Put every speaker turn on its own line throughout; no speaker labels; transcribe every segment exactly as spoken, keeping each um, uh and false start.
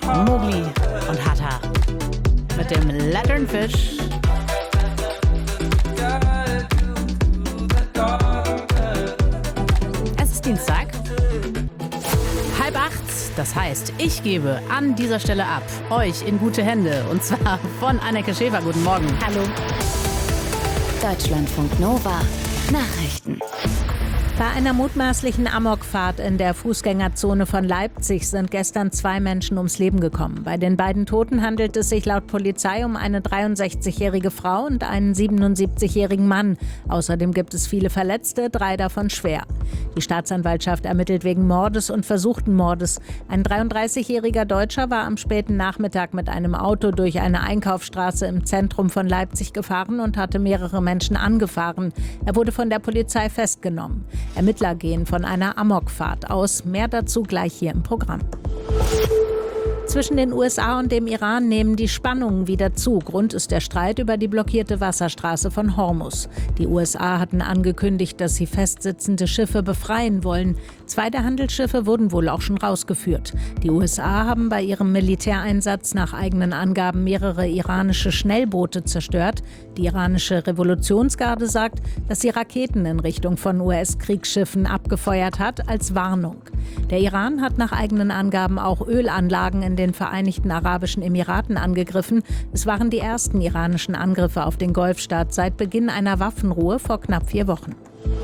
Mowgli und Hatta mit dem Lanternfish. Es ist Dienstag. Halb acht, das heißt, ich gebe an dieser Stelle ab, euch in gute Hände. Und zwar von Anneke Schäfer. Guten Morgen.
Hallo. Deutschlandfunk Nova. Nachrichten. Bei einer mutmaßlichen Amokfahrt in der Fußgängerzone von Leipzig sind gestern zwei Menschen ums Leben gekommen. Bei den beiden Toten handelt es sich laut Polizei um eine dreiundsechzigjährige Frau und einen siebenundsiebzigjährigen Mann. Außerdem gibt es viele Verletzte, drei davon schwer. Die Staatsanwaltschaft ermittelt wegen Mordes und versuchten Mordes. Ein dreiunddreißigjähriger Deutscher war am späten Nachmittag mit einem Auto durch eine Einkaufsstraße im Zentrum von Leipzig gefahren und hatte mehrere Menschen angefahren. Er wurde von der Polizei festgenommen. Ermittler gehen von einer Amokfahrt aus. Mehr dazu gleich hier im Programm. Zwischen den U S A und dem Iran nehmen die Spannungen wieder zu. Grund ist der Streit über die blockierte Wasserstraße von Hormuz. Die U S A hatten angekündigt, dass sie festsitzende Schiffe befreien wollen. Zwei der Handelsschiffe wurden wohl auch schon rausgeführt. Die U S A haben bei ihrem Militäreinsatz nach eigenen Angaben mehrere iranische Schnellboote zerstört. Die iranische Revolutionsgarde sagt, dass sie Raketen in Richtung von U S-Kriegsschiffen abgefeuert hat, als Warnung. Der Iran hat nach eigenen Angaben auch Ölanlagen in den Vereinigten Arabischen Emiraten angegriffen. Es waren die ersten iranischen Angriffe auf den Golfstaat seit Beginn einer Waffenruhe vor knapp vier Wochen.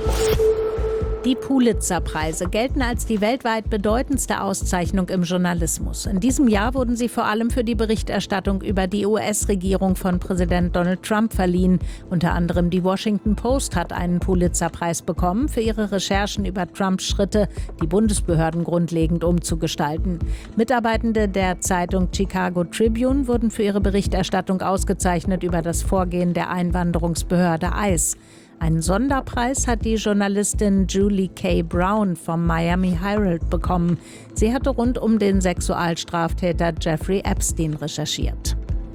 Die Pulitzer-Preise gelten als die weltweit bedeutendste Auszeichnung im Journalismus. In diesem Jahr wurden sie vor allem für die Berichterstattung über die U S-Regierung von Präsident Donald Trump verliehen. Unter anderem die Washington Post hat einen Pulitzer-Preis bekommen für ihre Recherchen über Trumps Schritte, die Bundesbehörden grundlegend umzugestalten. Mitarbeitende der Zeitung Chicago Tribune wurden für ihre Berichterstattung ausgezeichnet über das Vorgehen der Einwanderungsbehörde ICE. Einen Sonderpreis hat die Journalistin Julie K. Brown vom Miami Herald bekommen. Sie hatte rund um den Sexualstraftäter Jeffrey Epstein recherchiert.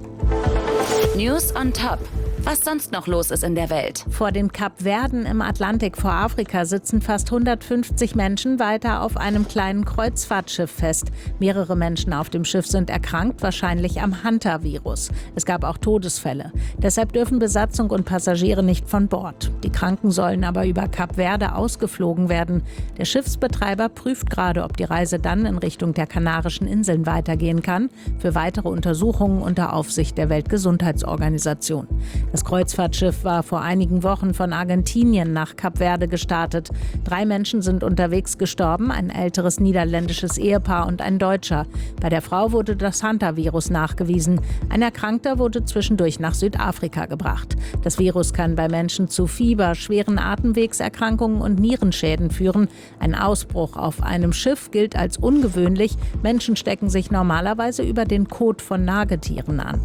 News on Top. Was sonst noch los ist in der Welt.
Vor den Kapverden im Atlantik vor Afrika sitzen fast hundertfünfzig Menschen weiter auf einem kleinen Kreuzfahrtschiff fest. Mehrere Menschen auf dem Schiff sind erkrankt, wahrscheinlich am Hanta-Virus. Es gab auch Todesfälle. Deshalb dürfen Besatzung und Passagiere nicht von Bord. Die Kranken sollen aber über Kap Verde ausgeflogen werden. Der Schiffsbetreiber prüft gerade, ob die Reise dann in Richtung der Kanarischen Inseln weitergehen kann, für weitere Untersuchungen unter Aufsicht der Weltgesundheitsorganisation. Das Kreuzfahrtschiff war vor einigen Wochen von Argentinien nach Kap Verde gestartet. Drei Menschen sind unterwegs gestorben, ein älteres niederländisches Ehepaar und ein Deutscher. Bei der Frau wurde das Hanta-Virus nachgewiesen. Ein Erkrankter wurde zwischendurch nach Südafrika gebracht. Das Virus kann bei Menschen zu Fieber, schweren Atemwegserkrankungen und Nierenschäden führen. Ein Ausbruch auf einem Schiff gilt als ungewöhnlich. Menschen stecken sich normalerweise über den Kot von Nagetieren an.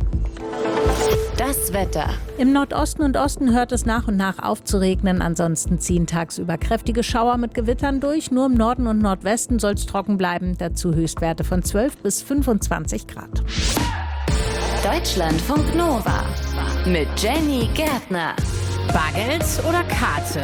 Das Wetter.
Im Nordosten und Osten hört es nach und nach auf zu regnen. Ansonsten ziehen tagsüber kräftige Schauer mit Gewittern durch. Nur im Norden und Nordwesten soll es trocken bleiben. Dazu Höchstwerte von zwölf bis fünfundzwanzig Grad.
Deutschlandfunk Nova mit Jenny Gärtner.
Bargeld oder Karte?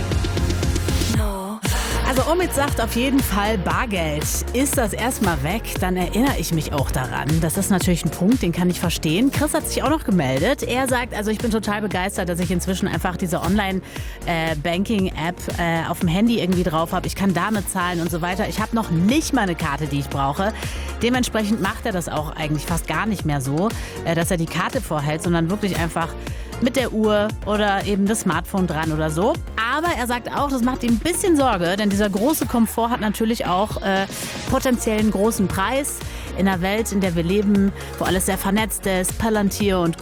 Also Omid sagt auf jeden Fall Bargeld. Ist das erstmal weg, dann erinnere ich mich auch daran. Das ist natürlich ein Punkt, den kann ich verstehen. Chris hat sich auch noch gemeldet. Er sagt, also ich bin total begeistert, dass ich inzwischen einfach diese Online-Banking-App äh, äh, auf dem Handy irgendwie drauf habe. Ich kann damit zahlen und so weiter. Ich habe noch nicht mal eine Karte, die ich brauche. Dementsprechend macht er das auch eigentlich fast gar nicht mehr so, äh, dass er die Karte vorhält, sondern wirklich einfach mit der Uhr oder eben das Smartphone dran oder so. Aber er sagt auch, das macht ihm ein bisschen Sorge, denn dieser große Komfort hat natürlich auch äh, potenziell einen großen Preis. In einer Welt, in der wir leben, wo alles sehr vernetzt ist, Palantir und